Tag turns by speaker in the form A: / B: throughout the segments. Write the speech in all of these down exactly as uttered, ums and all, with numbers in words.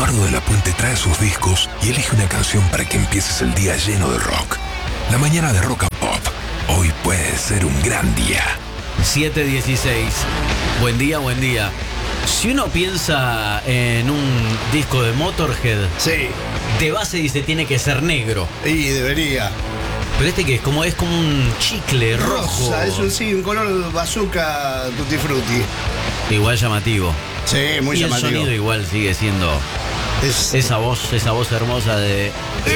A: Eduardo de la Puente trae sus discos y elige una canción para que empieces el día lleno de rock. La mañana de Rock and Pop. Hoy puede ser un gran día.
B: siete dieciséis. Buen día, buen día. Si uno piensa en un disco de Motorhead,
C: sí,
B: de base dice tiene que ser negro.
C: Y debería.
B: Pero este que es como es como un chicle rojo.
C: Rosa, es un, sí, un color bazooka tutti frutti.
B: Igual llamativo.
C: Sí, muy
B: y
C: llamativo.
B: El sonido igual sigue siendo
C: es,
B: esa voz, esa voz hermosa de.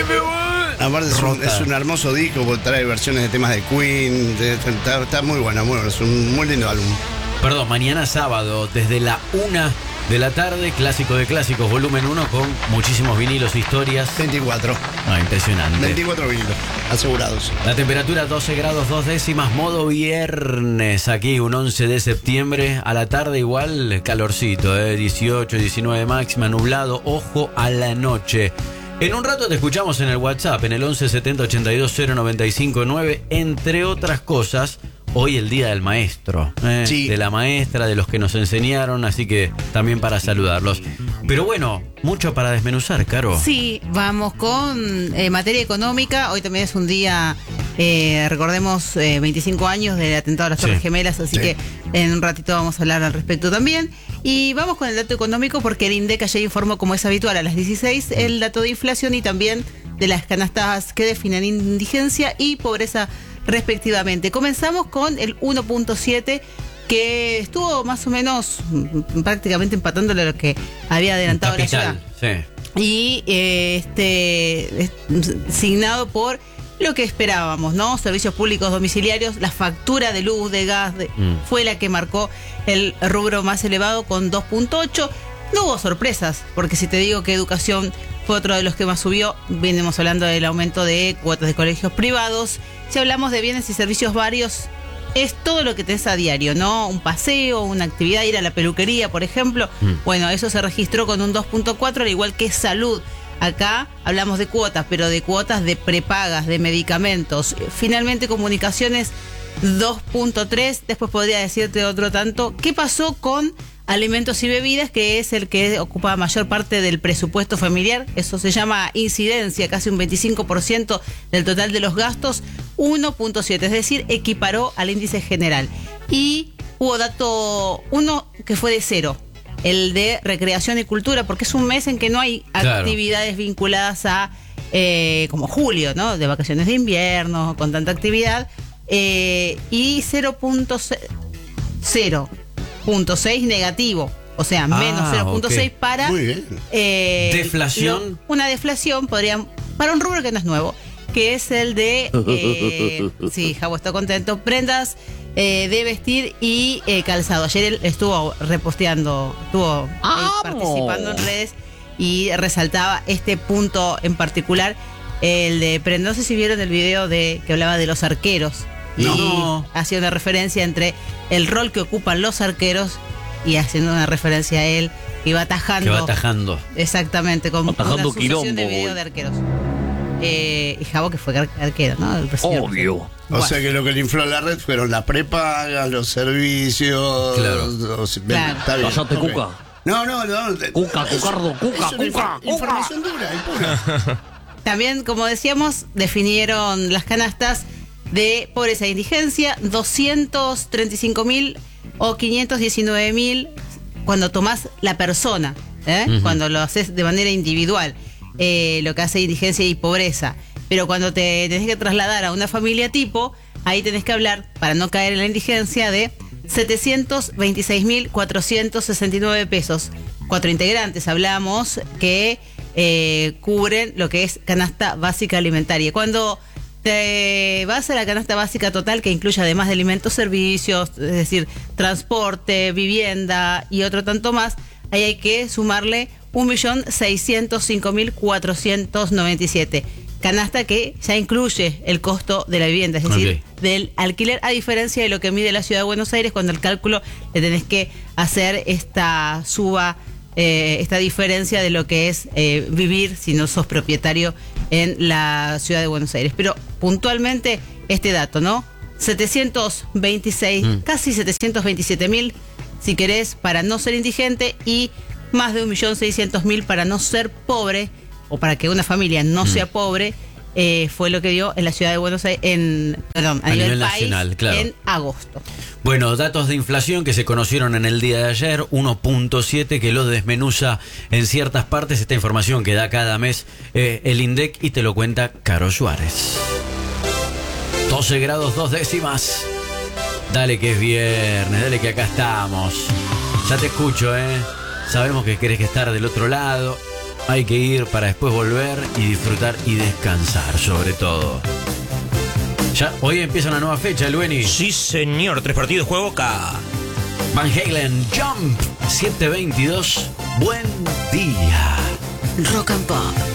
C: Aparte es un, es un hermoso disco porque trae versiones de temas de Queen. De, está, está muy bueno, muy bueno, es un muy lindo álbum.
B: Perdón, mañana sábado, desde la una de la tarde, Clásico de Clásicos, volumen uno, con muchísimos vinilos, historias.
C: veinticuatro.
B: Ah, impresionante.
C: veinticuatro vinilos, asegurados.
B: La temperatura doce grados dos décimas, modo viernes, aquí un once de septiembre, a la tarde igual calorcito, eh, dieciocho, diecinueve máxima, nublado, ojo a la noche. En un rato te escuchamos en el WhatsApp, en el once setenta ochenta y dos cero noventa y cinco nueve, entre otras cosas. Hoy el día del maestro, eh,
C: sí.
B: de la maestra, de los que nos enseñaron, así que también para saludarlos. Pero bueno, mucho para desmenuzar, Caro.
D: Sí, vamos con eh, materia económica. Hoy también es un día, eh, recordemos, eh, veinticinco años del atentado a las Torres
B: Sí.
D: Gemelas, así
C: Sí.
D: que en un ratito vamos a hablar al respecto también. Y vamos con el dato económico porque el INDEC ayer informó, como es habitual, a las dieciséis, el dato de inflación y también de las canastas que definen indigencia y pobreza respectivamente. Comenzamos con el uno punto siete, que estuvo más o menos mm, prácticamente empatándole a lo que había adelantado
B: Capital,
D: la ciudad.
B: sí.
D: Y eh, este es, signado por lo que esperábamos, ¿no? Servicios públicos domiciliarios, la factura de luz, de gas, de,
B: Mm.
D: fue la que marcó el rubro más elevado con dos punto ocho. No hubo sorpresas, porque si te digo que educación fue otro de los que más subió, venimos hablando del aumento de cuotas de colegios privados. Si hablamos de bienes y servicios varios, es todo lo que tenés a diario, ¿no? Un paseo, una actividad, ir a la peluquería, por ejemplo.
B: Mm.
D: Bueno, eso se registró con un dos punto cuatro, al igual que salud. Acá hablamos de cuotas, pero de cuotas de prepagas, de medicamentos. Finalmente, comunicaciones, dos punto tres. Después podría decirte otro tanto. ¿Qué pasó con alimentos y bebidas, que es el que ocupa mayor parte del presupuesto familiar? Eso se llama incidencia, casi un veinticinco por ciento del total de los gastos, uno punto siete, es decir, equiparó al índice general. Y hubo dato uno que fue de cero, el de recreación y cultura, porque es un mes en que no hay
B: Claro.
D: actividades vinculadas a, eh, como julio, ¿no? De vacaciones de invierno, con tanta actividad, eh, y cero punto seis negativo, o sea,
B: Ah,
D: menos cero punto seis
B: ok.
D: para
C: Muy bien.
D: eh,
B: Deflación.
D: lo- una deflación podrían, para un rubro que no es nuevo, que es el de eh, sí, Javo está contento, prendas eh, de vestir y eh, calzado. Ayer él estuvo reposteando, estuvo eh, participando en redes y resaltaba este punto en particular, el de prendas. No sé si vieron el video de que hablaba de los arqueros.
B: No.
D: Y hacía una referencia entre el rol que ocupan los arqueros y haciendo una referencia a él que iba atajando.
B: Que va atajando.
D: Exactamente, con
E: Atajando
D: una sucesión
E: quilombo,
D: de videos
E: voy.
D: de arqueros. Eh, y Javo, que fue ar- arquero, ¿no? El señor-
E: Obvio.
C: O
D: Bueno.
C: sea que lo que le infló la red fueron las prepagas, los servicios.
B: Claro.
C: los-
D: Claro.
C: Está bien.
E: Callate,
C: ok.
E: Cuca.
C: No, no, no.
E: Cuca,
C: Es-
E: Cucardo, Cuca,
C: es una
E: Cuca,
C: infor- Información dura y pura.
D: También, como decíamos, definieron las canastas de pobreza e indigencia, doscientos treinta y cinco mil o quinientos diecinueve mil cuando tomás la persona, ¿eh?
B: Ujú.
D: Cuando lo haces de manera individual, eh, lo que hace indigencia y pobreza. Pero cuando te tenés que trasladar a una familia tipo, ahí tenés que hablar, para no caer en la indigencia, de setecientos veintiséis mil cuatrocientos sesenta y nueve pesos. Cuatro integrantes, hablamos, que eh, cubren lo que es canasta básica alimentaria. Cuando te vas a la canasta básica total, que incluye además de alimentos, servicios, es decir, transporte, vivienda y otro tanto más, ahí hay que sumarle un millón seiscientos cinco mil cuatrocientos noventa y siete. Canasta que ya incluye el costo de la vivienda, es decir,
B: Ok.
D: del alquiler, a diferencia de lo que mide la Ciudad de Buenos Aires, cuando el cálculo le tenés que hacer esta suba, eh, esta diferencia de lo que es eh, vivir si no sos propietario en la Ciudad de Buenos Aires. Pero puntualmente este dato, ¿no? setecientos veintiséis,
B: Mm.
D: casi setecientos veintisiete mil, si querés, para no ser indigente, y más de un millón seiscientos mil para no ser pobre, o para que una familia no mm. sea pobre, eh, fue lo que dio en la ciudad de Buenos Aires, en, perdón, a, a nivel, nivel país, nacional, claro. En agosto.
B: Bueno, datos de inflación que se conocieron en el día de ayer, uno punto siete, que lo desmenuza en ciertas partes, esta información que da cada mes eh, el INDEC, y te lo cuenta Caro Suárez. doce grados dos décimas. Dale que es viernes, dale que acá estamos. Ya te escucho, ¿eh? Sabemos que querés que estar del otro lado. Hay que ir para después volver y disfrutar y descansar, sobre todo. Ya, hoy empieza una nueva fecha, Lueni.
E: Sí, señor. Tres partidos, juego Boca.
B: Van Halen, Jump, siete veintidós. Buen día.
D: Rock and Pop.